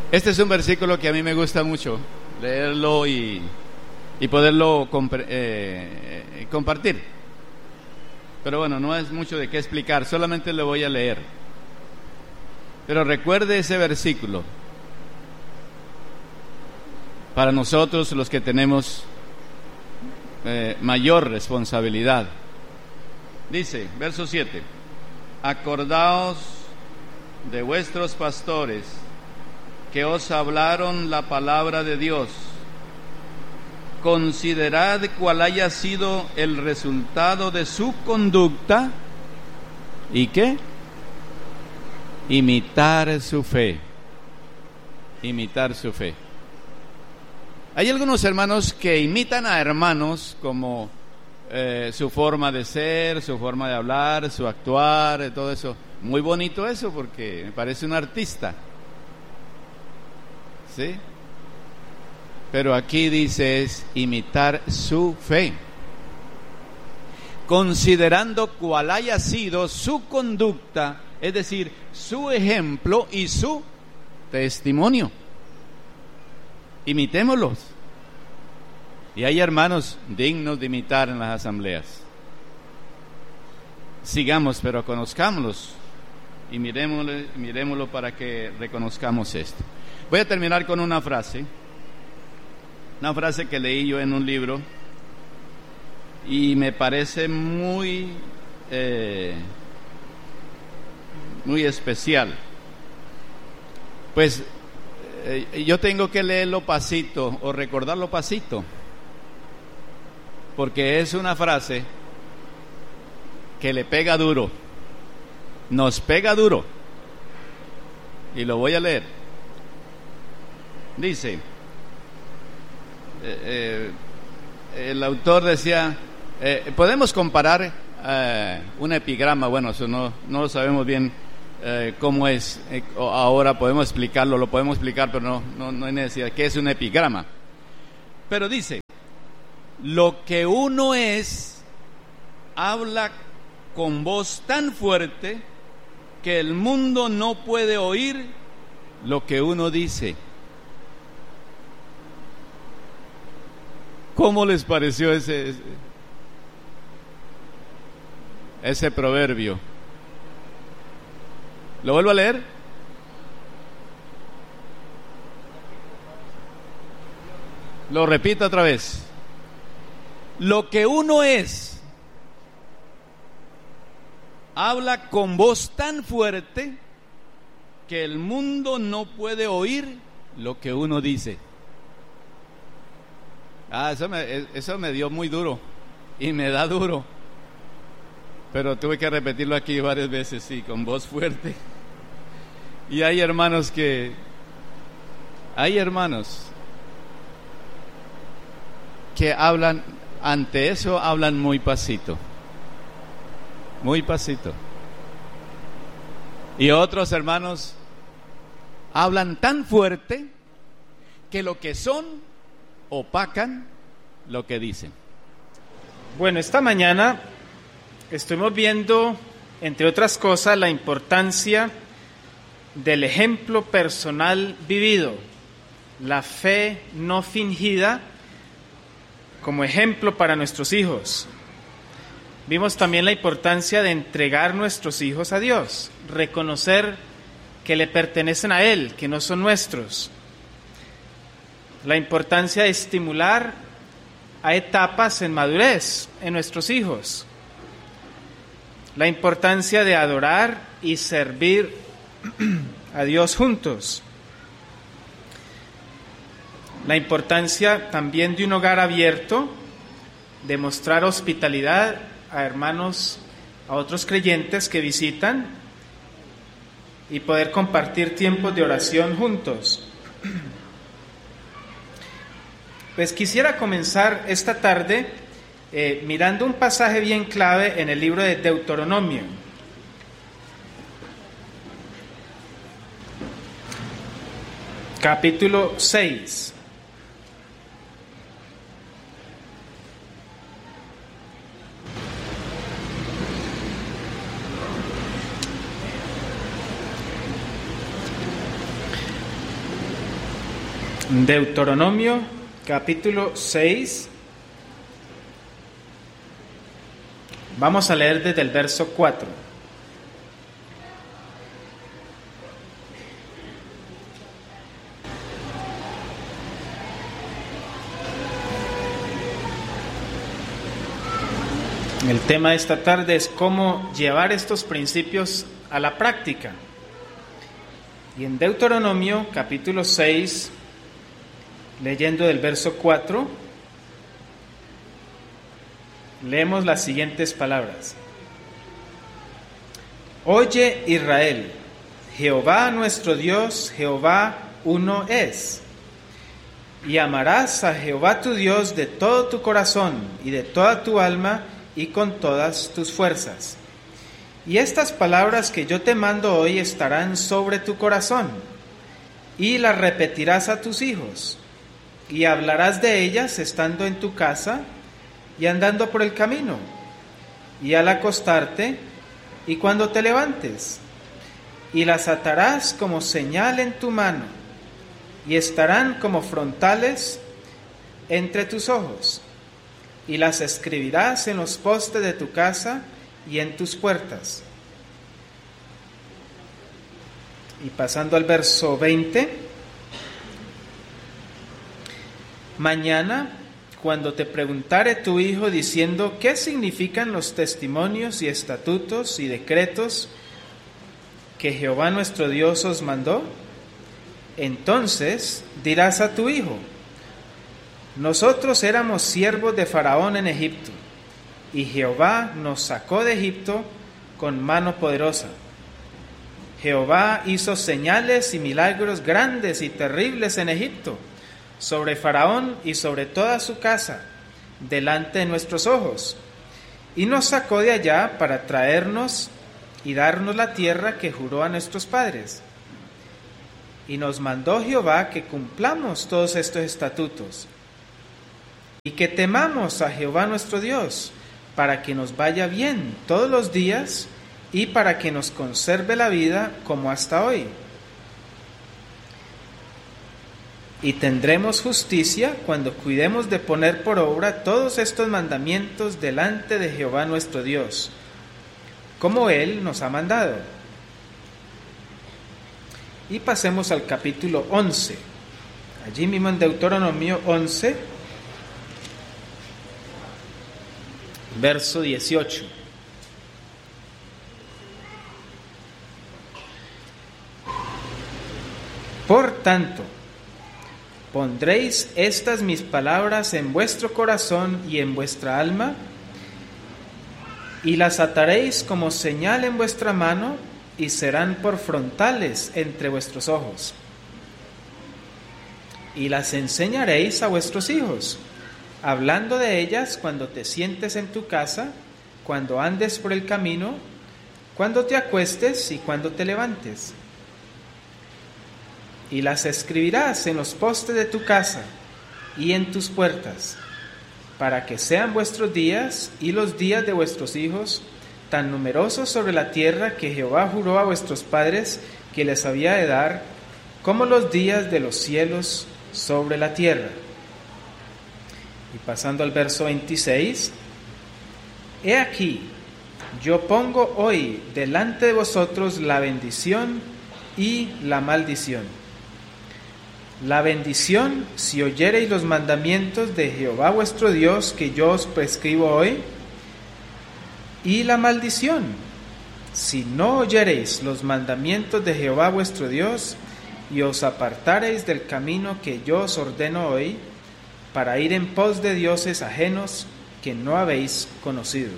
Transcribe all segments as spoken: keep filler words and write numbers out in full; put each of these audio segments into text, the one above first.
Este es un versículo que a mí me gusta mucho leerlo y, y poderlo compre, eh, compartir. Pero bueno, no es mucho de qué explicar, solamente lo voy a leer. Pero recuerde ese versículo para nosotros los que tenemos eh, mayor responsabilidad. Dice, verso siete: acordaos de vuestros pastores que os hablaron la palabra de Dios. Considerad cuál haya sido el resultado de su conducta. ¿Y qué? Imitar su fe. Imitar su fe. Hay algunos hermanos que imitan a hermanos como eh, su forma de ser, su forma de hablar, su actuar, todo eso. Muy bonito eso, porque me parece un artista. ¿Sí? Pero aquí dice es imitar su fe, considerando cuál haya sido su conducta, es decir, su ejemplo y su testimonio. Imitémoslos. Y hay hermanos dignos de imitar en las asambleas. Sigamos, pero conozcámoslos y miremoslo, miremoslo para que reconozcamos esto. Voy a terminar con una frase, una frase que leí yo en un libro y me parece muy, eh, muy especial. Pues eh, yo tengo que leerlo pasito o recordarlo pasito, porque es una frase que le pega duro, nos pega duro, y lo voy a leer. Dice, eh, eh, el autor decía, eh, podemos comparar eh, un epigrama, bueno, eso no, no lo sabemos bien eh, cómo es, eh, ahora podemos explicarlo, lo podemos explicar, pero no, no, no hay necesidad. ¿Qué es un epigrama? Pero dice, lo que uno es, habla con voz tan fuerte que el mundo no puede oír lo que uno dice. ¿Cómo les pareció ese, ese, ese proverbio? ¿Lo vuelvo a leer? Lo repito otra vez. Lo que uno es, habla con voz tan fuerte que el mundo no puede oír lo que uno dice. Ah, eso me, eso me dio muy duro y me da duro, pero tuve que repetirlo aquí varias veces, sí, con voz fuerte. Y hay hermanos que, hay hermanos que hablan, ante eso hablan muy pasito, muy pasito. Y otros hermanos hablan tan fuerte que lo que son opacan lo que dicen. Bueno, esta mañana estuvimos viendo, entre otras cosas, la importancia del ejemplo personal vivido, la fe no fingida como ejemplo para nuestros hijos. Vimos también la importancia de entregar nuestros hijos a Dios, reconocer que le pertenecen a Él, que no son nuestros. La importancia de estimular a etapas en madurez en nuestros hijos. La importancia de adorar y servir a Dios juntos. La importancia también de un hogar abierto, de mostrar hospitalidad a hermanos, a otros creyentes que visitan y poder compartir tiempos de oración juntos. Pues quisiera comenzar esta tarde eh, mirando un pasaje bien clave en el libro de Deuteronomio. Capítulo seis. Deuteronomio capítulo seis. Vamos a leer desde el verso cuatro. El tema de esta tarde es cómo llevar estos principios a la práctica. Y en Deuteronomio capítulo seis, leyendo del verso cuatro, leemos las siguientes palabras. Oye Israel, Jehová nuestro Dios, Jehová uno es. Y amarás a Jehová tu Dios de todo tu corazón y de toda tu alma y con todas tus fuerzas. Y estas palabras que yo te mando hoy estarán sobre tu corazón, y las repetirás a tus hijos, y hablarás de ellas estando en tu casa y andando por el camino, y al acostarte, y cuando te levantes, y las atarás como señal en tu mano, y estarán como frontales entre tus ojos, y las escribirás en los postes de tu casa y en tus puertas. Y pasando al verso veinte, mañana, cuando te preguntare tu hijo diciendo qué significan los testimonios y estatutos y decretos que Jehová nuestro Dios os mandó, entonces dirás a tu hijo: nosotros éramos siervos de Faraón en Egipto, y Jehová nos sacó de Egipto con mano poderosa. Jehová hizo señales y milagros grandes y terribles en Egipto, sobre Faraón y sobre toda su casa, delante de nuestros ojos, y nos sacó de allá para traernos y darnos la tierra que juró a nuestros padres. Y nos mandó Jehová que cumplamos todos estos estatutos, y que temamos a Jehová nuestro Dios, para que nos vaya bien todos los días, y para que nos conserve la vida como hasta hoy. Y tendremos justicia cuando cuidemos de poner por obra todos estos mandamientos delante de Jehová nuestro Dios, como Él nos ha mandado. Y pasemos al capítulo once. Allí mismo en Deuteronomio once, verso dieciocho. Por tanto, pondréis estas mis palabras en vuestro corazón y en vuestra alma, y las ataréis como señal en vuestra mano, y serán por frontales entre vuestros ojos. Y las enseñaréis a vuestros hijos, hablando de ellas cuando te sientes en tu casa, cuando andes por el camino, cuando te acuestes y cuando te levantes. Y las escribirás en los postes de tu casa y en tus puertas, para que sean vuestros días y los días de vuestros hijos tan numerosos sobre la tierra que Jehová juró a vuestros padres que les había de dar, como los días de los cielos sobre la tierra. Y pasando al verso veintiséis, he aquí, yo pongo hoy delante de vosotros la bendición y la maldición. La bendición, si oyereis los mandamientos de Jehová vuestro Dios que yo os prescribo hoy, y la maldición, si no oyereis los mandamientos de Jehová vuestro Dios y os apartareis del camino que yo os ordeno hoy, para ir en pos de dioses ajenos que no habéis conocido.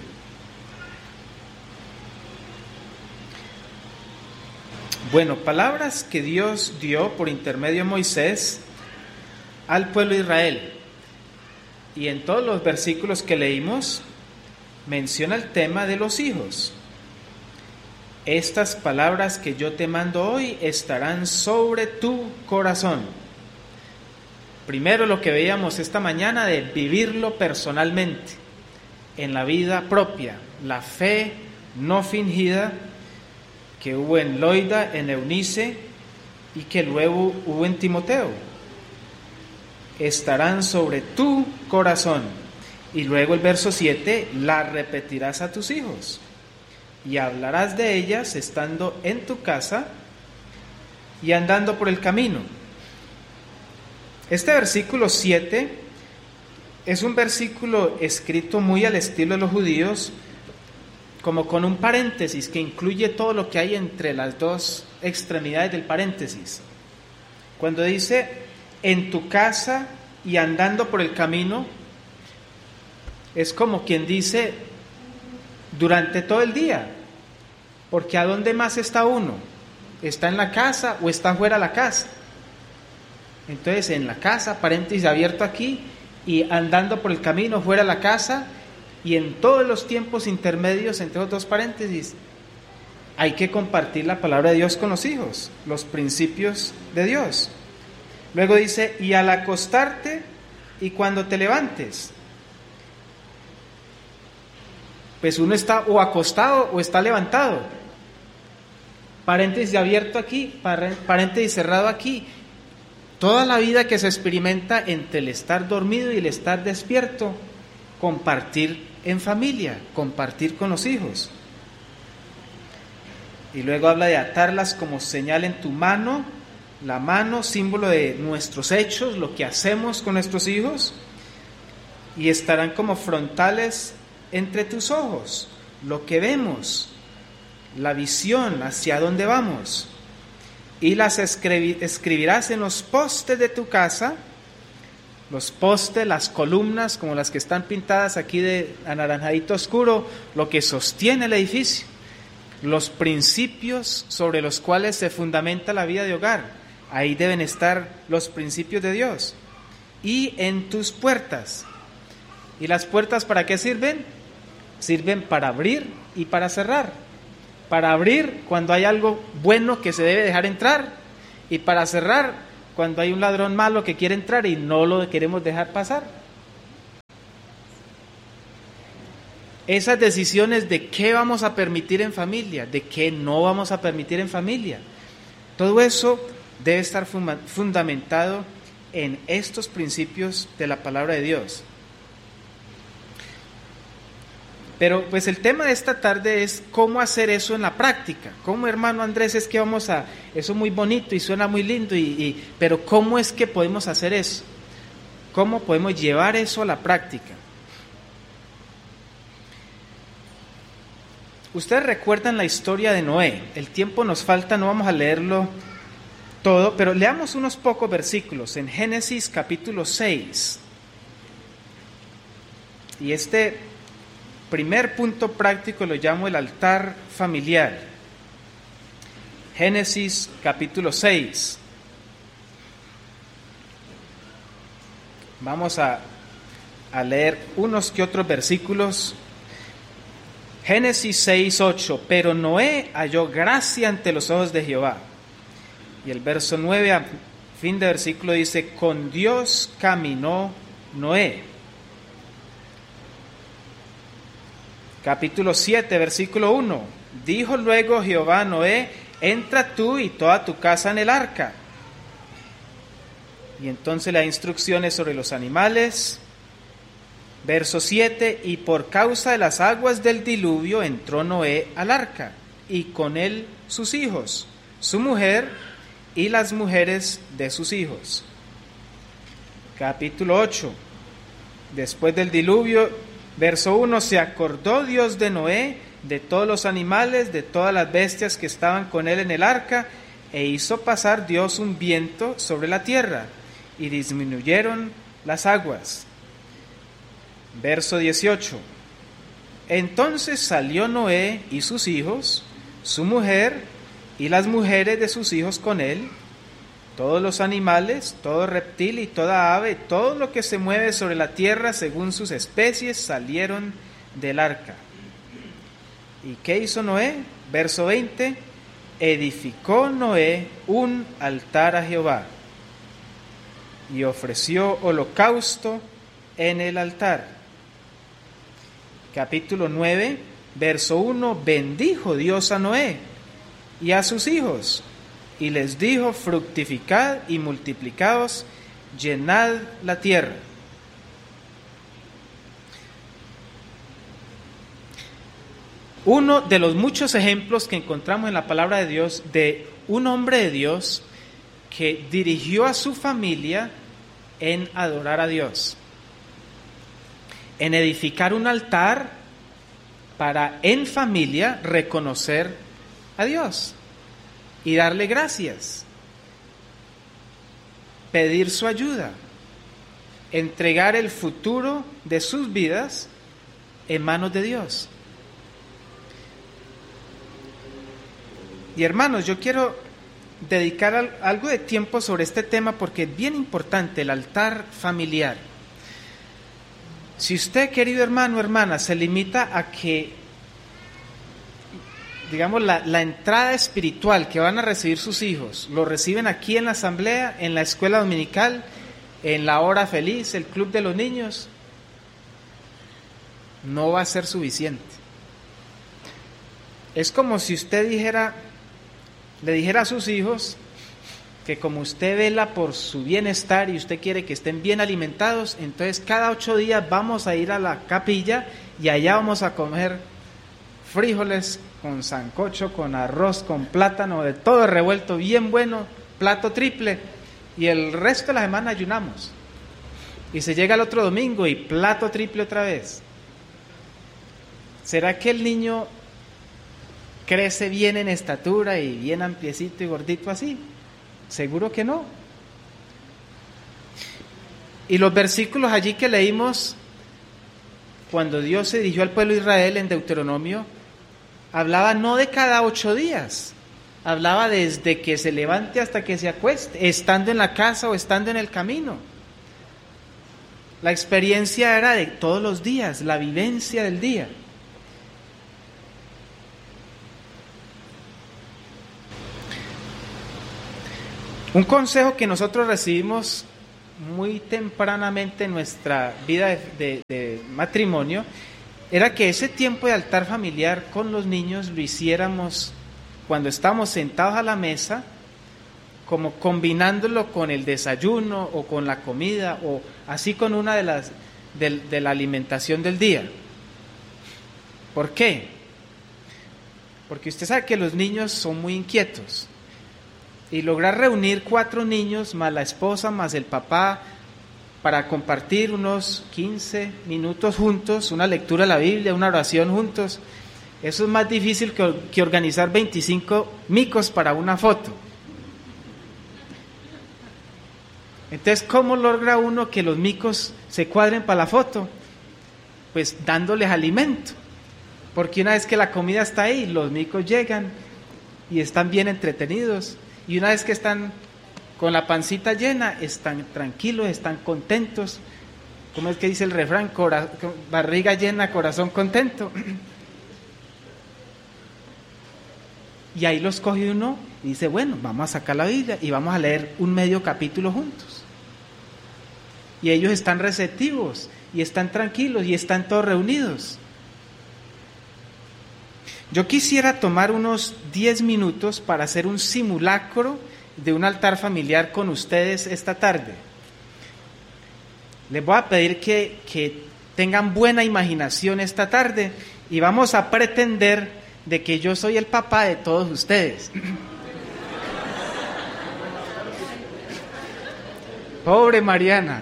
Bueno, palabras que Dios dio por intermedio de Moisés al pueblo de Israel. Y en todos los versículos que leímos menciona el tema de los hijos. Estas palabras que yo te mando hoy estarán sobre tu corazón. Primero lo que veíamos esta mañana de vivirlo personalmente, en la vida propia, la fe no fingida que hubo en Loida, en Eunice y que luego hubo en Timoteo. estarán sobre tu corazón. Y luego el verso siete, las repetirás a tus hijos y hablarás de ellas estando en tu casa y andando por el camino. Este versículo siete es un versículo escrito muy al estilo de los judíos, como con un paréntesis que incluye todo lo que hay entre las dos extremidades del paréntesis. Cuando dice en tu casa y andando por el camino, es como quien dice durante todo el día, porque ¿a dónde más está uno? ¿Está en la casa o está fuera de la casa? Entonces en la casa, paréntesis abierto aquí, y andando por el camino fuera de la casa, y en todos los tiempos intermedios entre los dos paréntesis, hay que compartir la palabra de Dios con los hijos, los principios de Dios. Luego dice, y al acostarte y cuando te levantes. Pues uno está o acostado o está levantado. Paréntesis abierto aquí, paréntesis cerrado aquí. Toda la vida que se experimenta entre el estar dormido y el estar despierto, compartir en familia, compartir con los hijos. Y luego habla de atarlas como señal en tu mano, la mano, símbolo de nuestros hechos, lo que hacemos con nuestros hijos, y estarán como frontales entre tus ojos, lo que vemos, la visión, hacia dónde vamos. Y las escribir, escribirás en los postes de tu casa, los postes, las columnas, como las que están pintadas aquí de anaranjadito oscuro, lo que sostiene el edificio, los principios sobre los cuales se fundamenta la vida de hogar. Ahí deben estar los principios de Dios. Y en tus puertas. ¿Y las puertas para qué sirven? Sirven para abrir y para cerrar. Para abrir cuando hay algo bueno que se debe dejar entrar, y para cerrar cuando hay un ladrón malo que quiere entrar y no lo queremos dejar pasar. Esas decisiones de qué vamos a permitir en familia, de qué no vamos a permitir en familia, todo eso debe estar fundamentado en estos principios de la palabra de Dios. Pero pues el tema de esta tarde es cómo hacer eso en la práctica. ¿Cómo, hermano Andrés, es que vamos a...? Eso es muy bonito y suena muy lindo, y, y, pero ¿cómo es que podemos hacer eso? ¿Cómo podemos llevar eso a la práctica? Ustedes recuerdan la historia de Noé. El tiempo nos falta, no vamos a leerlo todo, pero leamos unos pocos versículos en Génesis capítulo seis. Y este primer punto práctico lo llamo el altar familiar. Génesis capítulo seis. Vamos a, a leer unos que otros versículos. Génesis seis, ocho. Pero Noé halló gracia ante los ojos de Jehová. Y el verso nueve, a fin de versículo, dice: con Dios caminó Noé. Capítulo siete, versículo uno. Dijo luego Jehová a Noé: entra tú y toda tu casa en el arca. Y entonces le da instrucciones sobre los animales. Verso siete. Y por causa de las aguas del diluvio entró Noé al arca, y con él sus hijos, su mujer y las mujeres de sus hijos. Capítulo ocho. Después del diluvio, verso uno, se acordó Dios de Noé, de todos los animales, de todas las bestias que estaban con él en el arca, e hizo pasar Dios un viento sobre la tierra, y disminuyeron las aguas. Verso dieciocho. Entonces salió Noé y sus hijos, su mujer y las mujeres de sus hijos con él, todos los animales, todo reptil y toda ave, todo lo que se mueve sobre la tierra según sus especies, salieron del arca. ¿Y qué hizo Noé? Verso veinte. Edificó Noé un altar a Jehová y ofreció holocausto en el altar. Capítulo nueve, verso uno. Bendijo Dios a Noé y a sus hijos, y les dijo: fructificad y multiplicaos, llenad la tierra. Uno de los muchos ejemplos que encontramos en la palabra de Dios de un hombre de Dios que dirigió a su familia en adorar a Dios, en edificar un altar para en familia reconocer a Dios y darle gracias, pedir su ayuda, entregar el futuro de sus vidas en manos de Dios. Y hermanos, yo quiero dedicar algo de tiempo sobre este tema porque es bien importante, el altar familiar. Si usted, querido hermano o hermana, se limita a que, digamos, la, la entrada espiritual que van a recibir sus hijos, lo reciben aquí en la asamblea, en la escuela dominical, en la hora feliz, el club de los niños, no va a ser suficiente. Es como si usted dijera, le dijera a sus hijos que como usted vela por su bienestar y usted quiere que estén bien alimentados, entonces cada ocho días vamos a ir a la capilla y allá vamos a comer frijoles con sancocho, con arroz, con plátano, de todo revuelto, bien bueno, plato triple, y el resto de la semana ayunamos. Y se llega el otro domingo y plato triple otra vez. ¿Será que el niño crece bien en estatura y bien ampliecito y gordito así? Seguro que no. Y los versículos allí que leímos cuando Dios se dirigió al pueblo de Israel en Deuteronomio, hablaba no de cada ocho días, hablaba desde que se levante hasta que se acueste, estando en la casa o estando en el camino. La experiencia era de todos los días, la vivencia del día. Un consejo que nosotros recibimos muy tempranamente en nuestra vida de, de, de matrimonio era que ese tiempo de altar familiar con los niños lo hiciéramos cuando estamos sentados a la mesa, como combinándolo con el desayuno o con la comida o así con una de las de, de la alimentación del día. ¿Por qué? Porque usted sabe que los niños son muy inquietos. Y lograr reunir cuatro niños, más la esposa, más el papá, para compartir unos quince minutos juntos, una lectura de la Biblia, una oración juntos, eso es más difícil que, que organizar veinticinco micos para una foto. Entonces, ¿cómo logra uno que los micos se cuadren para la foto? Pues dándoles alimento, porque una vez que la comida está ahí, los micos llegan y están bien entretenidos. Y una vez que están con la pancita llena, están tranquilos, están contentos. ¿Cómo es que dice el refrán? Cora- barriga llena, corazón contento. Y ahí los coge uno y dice, bueno, vamos a sacar la Biblia y vamos a leer un medio capítulo juntos. Y ellos están receptivos, y están tranquilos, y están todos reunidos. Yo quisiera tomar unos diez minutos para hacer un simulacro de un altar familiar con ustedes esta tarde. Les voy a pedir que, que tengan buena imaginación esta tarde y vamos a pretender de que yo soy el papá de todos ustedes. Pobre Mariana.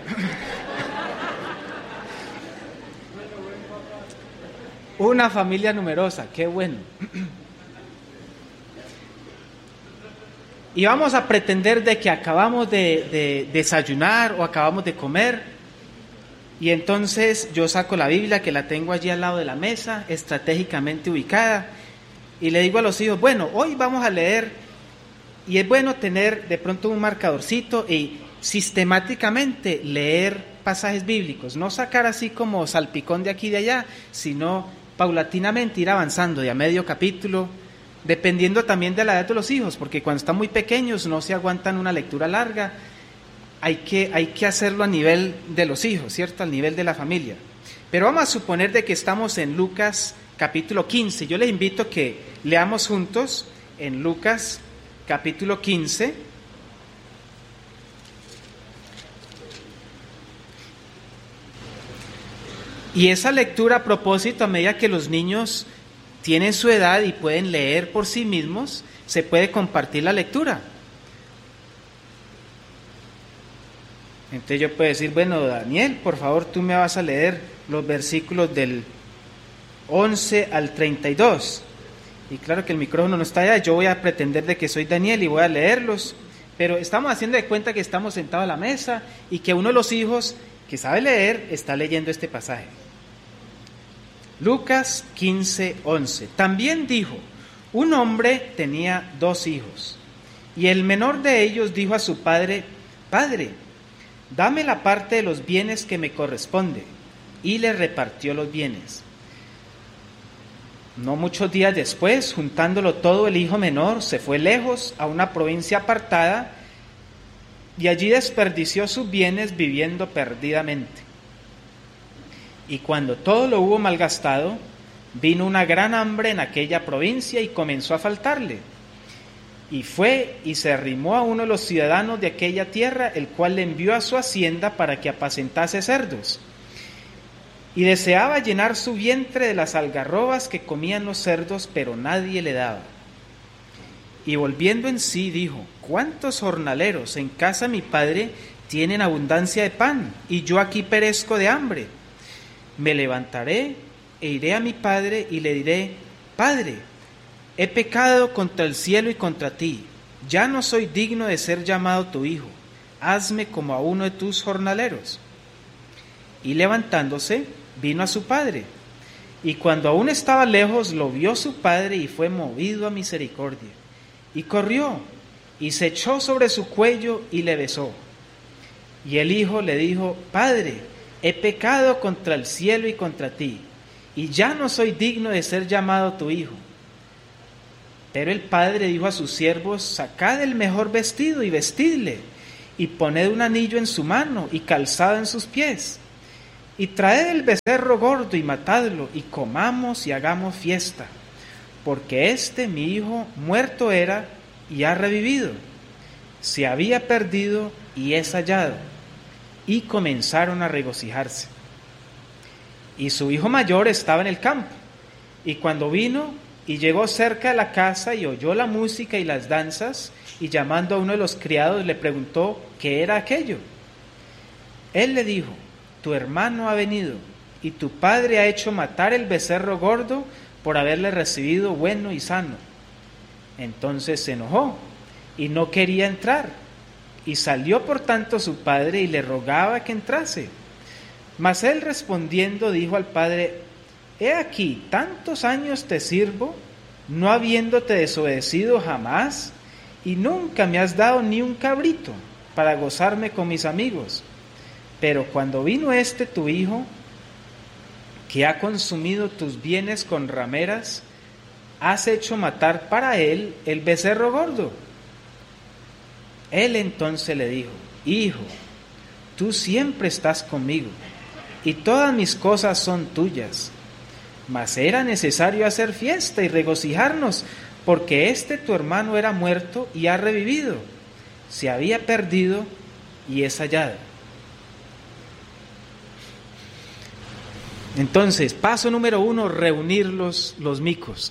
Una familia numerosa, qué bueno. Y vamos a pretender de que acabamos de, de desayunar o acabamos de comer, y entonces yo saco la Biblia que la tengo allí al lado de la mesa, estratégicamente ubicada, y le digo a los hijos, bueno, hoy vamos a leer, y es bueno tener de pronto un marcadorcito y sistemáticamente leer pasajes bíblicos, no sacar así como salpicón de aquí y de allá, sino paulatinamente ir avanzando de a medio capítulo, dependiendo también de la edad de los hijos, porque cuando están muy pequeños no se aguantan una lectura larga, hay que, hay que hacerlo a nivel de los hijos, ¿cierto? Al nivel de la familia. Pero vamos a suponer de que estamos en Lucas capítulo quince. Yo les invito a que leamos juntos en Lucas capítulo quince. Y esa lectura, a propósito, a medida que los niños tienen su edad y pueden leer por sí mismos, se puede compartir la lectura. Entonces yo puedo decir, bueno, Daniel, por favor, tú me vas a leer los versículos del once al treinta y dos. Y claro que el micrófono no está allá, yo voy a pretender de que soy Daniel y voy a leerlos, pero estamos haciendo de cuenta que estamos sentados a la mesa y que uno de los hijos que sabe leer está leyendo este pasaje. Lucas quince, once. También dijo, un hombre tenía dos hijos, y el menor de ellos dijo a su padre, Padre, dame la parte de los bienes que me corresponde, y le repartió los bienes. No muchos días después, juntándolo todo, el hijo menor se fue lejos a una provincia apartada y allí desperdició sus bienes viviendo perdidamente. Y cuando todo lo hubo malgastado, vino una gran hambre en aquella provincia y comenzó a faltarle. Y fue y se arrimó a uno de los ciudadanos de aquella tierra, el cual le envió a su hacienda para que apacentase cerdos. Y deseaba llenar su vientre de las algarrobas que comían los cerdos, pero nadie le daba. Y volviendo en sí dijo, ¿cuántos jornaleros en casa de mi padre tienen abundancia de pan, y yo aquí perezco de hambre? Me levantaré e iré a mi padre y le diré, Padre, he pecado contra el cielo y contra ti, ya no soy digno de ser llamado tu hijo, hazme como a uno de tus jornaleros. Y levantándose, vino a su padre, y cuando aún estaba lejos, lo vio su padre y fue movido a misericordia, y corrió, y se echó sobre su cuello y le besó. Y el hijo le dijo, Padre, he pecado contra el cielo y contra ti, y ya no soy digno de ser llamado tu hijo. Pero el padre dijo a sus siervos, sacad el mejor vestido y vestidle, y poned un anillo en su mano y calzado en sus pies, y traed el becerro gordo y matadlo, y comamos y hagamos fiesta, porque este mi hijo muerto era y ha revivido, se había perdido y es hallado. Y comenzaron a regocijarse. Y su hijo mayor estaba en el campo, y cuando vino y llegó cerca de la casa y oyó la música y las danzas, y llamando a uno de los criados le preguntó qué era aquello. Él le dijo, tu hermano ha venido, y tu padre ha hecho matar el becerro gordo por haberle recibido bueno y sano. Entonces se enojó y no quería entrar, y salió por tanto su padre y le rogaba que entrase. Mas él respondiendo dijo al padre, he aquí, tantos años te sirvo, no habiéndote desobedecido jamás, y nunca me has dado ni un cabrito para gozarme con mis amigos. Pero cuando vino este tu hijo, que ha consumido tus bienes con rameras, has hecho matar para él el becerro gordo. Él entonces le dijo, hijo, tú siempre estás conmigo, y todas mis cosas son tuyas. Mas era necesario hacer fiesta y regocijarnos, porque este tu hermano era muerto y ha revivido, se había perdido y es hallado. Entonces, paso número uno, reunir los, los micos.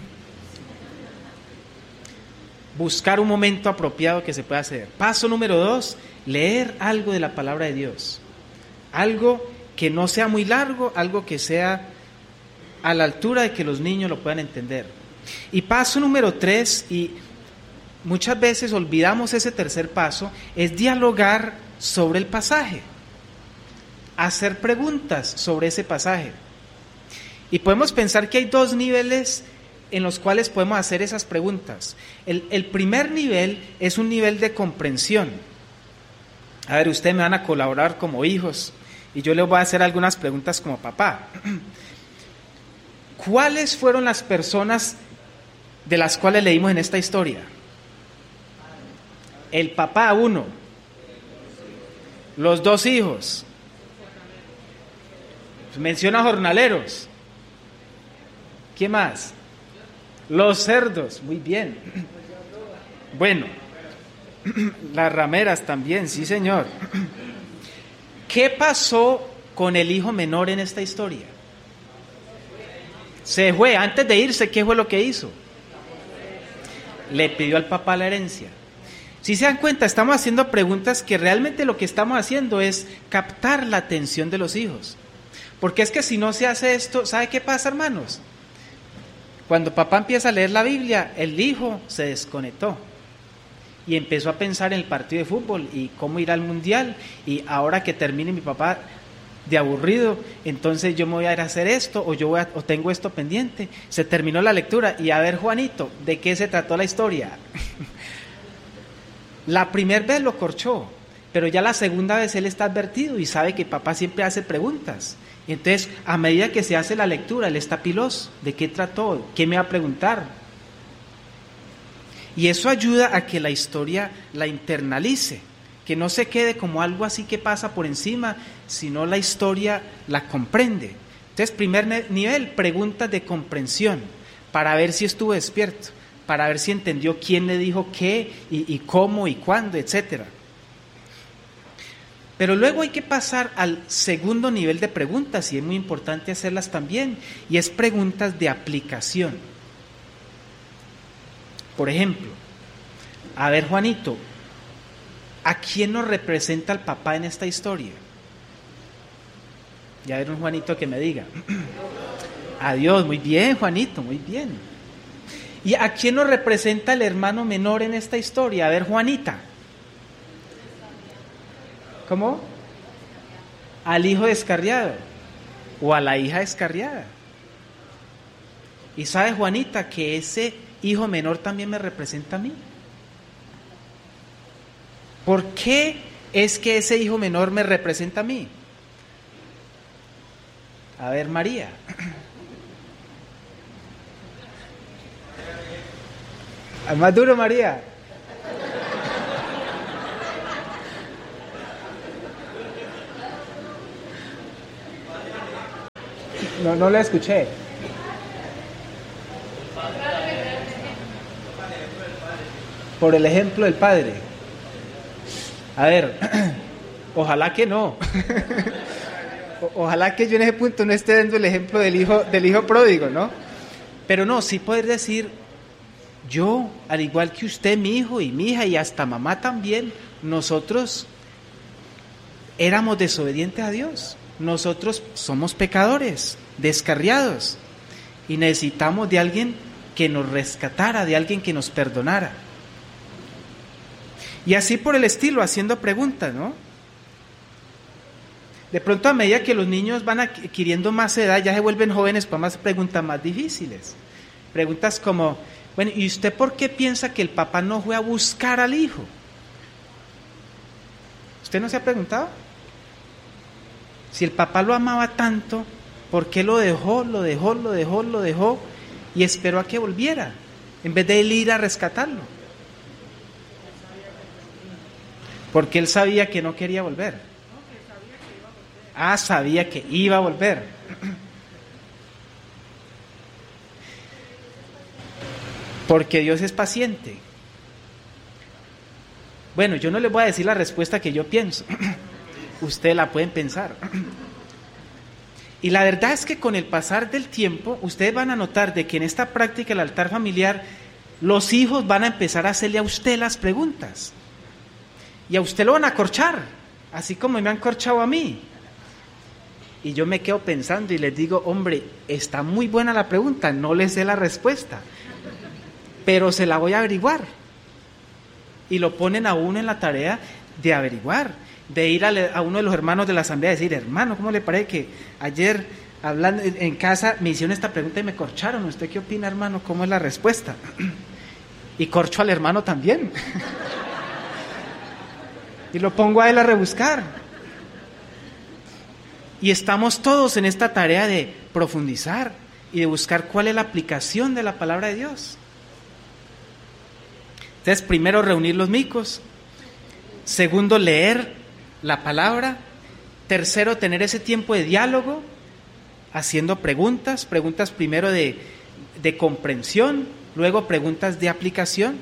Buscar un momento apropiado que se pueda hacer. Paso número dos, leer algo de la palabra de Dios. Algo que no sea muy largo, algo que sea a la altura de que los niños lo puedan entender. Y paso número tres, y muchas veces olvidamos ese tercer paso, es dialogar sobre el pasaje. Hacer preguntas sobre ese pasaje. Y podemos pensar que hay dos niveles en los cuales podemos hacer esas preguntas. El, el primer nivel es un nivel de comprensión. A ver, ustedes me van a colaborar como hijos y yo les voy a hacer algunas preguntas como papá. ¿Cuáles fueron las personas de las cuales leímos en esta historia? El papá, uno. Los dos hijos. Menciona jornaleros. ¿Qué más? Los cerdos, muy bien. Bueno, las rameras también, sí señor. ¿Qué pasó con el hijo menor en esta historia? Se fue, antes de irse, ¿qué fue lo que hizo? Le pidió al papá la herencia. Si se dan cuenta, estamos haciendo preguntas que realmente lo que estamos haciendo es captar la atención de los hijos. Porque es que si no se hace esto, ¿sabe qué pasa, hermanos? Cuando papá empieza a leer la Biblia, el hijo se desconectó y empezó a pensar en el partido de fútbol y cómo ir al mundial, y ahora que termine mi papá de aburrido, entonces yo me voy a ir a hacer esto, o yo voy a, o tengo esto pendiente. Se terminó la lectura y a ver, Juanito, ¿de qué se trató la historia? La primera vez lo corchó, pero ya la segunda vez él está advertido y sabe que papá siempre hace preguntas. Y entonces, a medida que se hace la lectura, él está piloso. ¿De qué trató? ¿Qué me va a preguntar? Y eso ayuda a que la historia la internalice, que no se quede como algo así que pasa por encima, sino la historia la comprende. Entonces, primer nivel, preguntas de comprensión, para ver si estuvo despierto, para ver si entendió quién le dijo qué, y, y cómo, y cuándo, etcétera. Pero luego hay que pasar al segundo nivel de preguntas, y es muy importante hacerlas también, y es preguntas de aplicación. Por ejemplo, a ver, Juanito, ¿a quién nos representa el papá en esta historia? Y a ver un Juanito que me diga. A Dios, muy bien, Juanito, muy bien. ¿Y a quién nos representa el hermano menor en esta historia? A ver, Juanita. ¿Cómo? Al hijo descarriado o a la hija descarriada. Y sabe, Juanita, que ese hijo menor también me representa a mí. ¿Por qué es que ese hijo menor me representa a mí? A ver, María. Más duro, María. No, no la escuché. Por el ejemplo del padre. A ver, ojalá que no. o, ojalá que yo en ese punto no esté dando el ejemplo del hijo, del hijo pródigo, ¿no? Pero no, sí poder decir, yo, al igual que usted, mi hijo y mi hija, y hasta mamá también, nosotros éramos desobedientes a Dios. Nosotros somos pecadores, descarriados, y necesitamos de alguien que nos rescatara, de alguien que nos perdonara. Y así por el estilo, haciendo preguntas, ¿no? De pronto, a medida que los niños van adquiriendo más edad, ya se vuelven jóvenes para más preguntas más difíciles. Preguntas como, bueno, ¿y usted por qué piensa que el papá no fue a buscar al hijo? ¿Usted no se ha preguntado? Si el papá lo amaba tanto, ¿por qué lo dejó, lo dejó, lo dejó, lo dejó y esperó a que volviera, en vez de él ir a rescatarlo? Porque él sabía que no quería volver. Ah, sabía que iba a volver. Porque Dios es paciente. Bueno, yo no les voy a decir la respuesta que yo pienso. Ustedes la pueden pensar. Y la verdad es que con el pasar del tiempo, ustedes van a notar de que en esta práctica del altar familiar, los hijos van a empezar a hacerle a usted las preguntas. Y a usted lo van a corchar, así como me han corchado a mí. Y yo me quedo pensando y les digo, hombre, está muy buena la pregunta, no les sé la respuesta, pero se la voy a averiguar. Y lo ponen a uno en la tarea de averiguar, de ir a, le, a uno de los hermanos de la asamblea y decir, hermano, ¿cómo le parece que ayer hablando en casa me hicieron esta pregunta y me corcharon? ¿Usted qué opina, hermano? ¿Cómo es la respuesta? Y corcho al hermano también. Y lo pongo a él a rebuscar. Y estamos todos en esta tarea de profundizar y de buscar cuál es la aplicación de la palabra de Dios. Entonces, primero, reunir los micos. Segundo, leer la palabra. Tercero, tener ese tiempo de diálogo, haciendo preguntas. Preguntas primero de, de comprensión, luego preguntas de aplicación.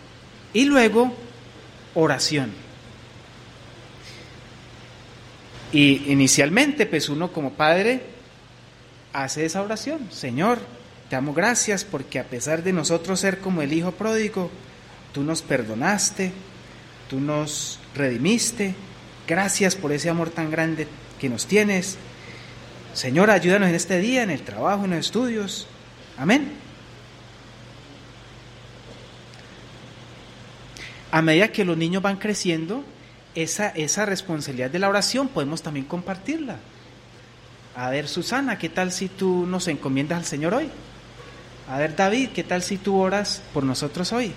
Y luego, oración. Y inicialmente, pues uno como padre hace esa oración: Señor, te damos gracias porque a pesar de nosotros ser como el hijo pródigo, tú nos perdonaste, tú nos redimiste. Gracias por ese amor tan grande que nos tienes. Señor, ayúdanos en este día, en el trabajo, en los estudios. Amén. A medida que los niños van creciendo, esa, esa responsabilidad de la oración podemos también compartirla. A ver, Susana, ¿qué tal si tú nos encomiendas al Señor hoy? A ver, David, ¿qué tal si tú oras por nosotros hoy?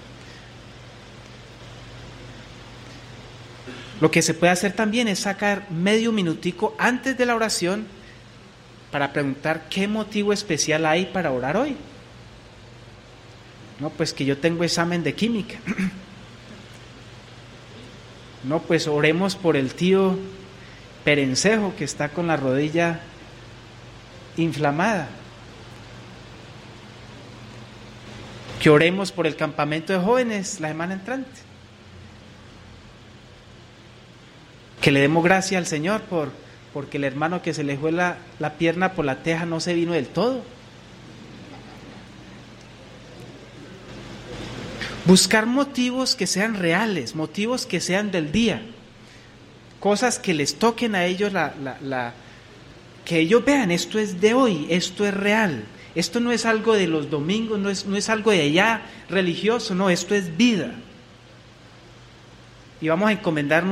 Lo que se puede hacer también es sacar medio minutico antes de la oración para preguntar qué motivo especial hay para orar hoy. No, pues que yo tengo examen de química. No, pues oremos por el tío Perencejo que está con la rodilla inflamada. Que oremos por el campamento de jóvenes la semana entrante. Que le demos gracias al Señor por, porque el hermano que se le fue la, la pierna por la teja no se vino del todo. Buscar motivos que sean reales, motivos que sean del día, cosas que les toquen a ellos, la, la, la, que ellos vean, esto es de hoy, esto es real, esto no es algo de los domingos, no es, no es algo de allá religioso, no, esto es vida. Y vamos a encomendarnos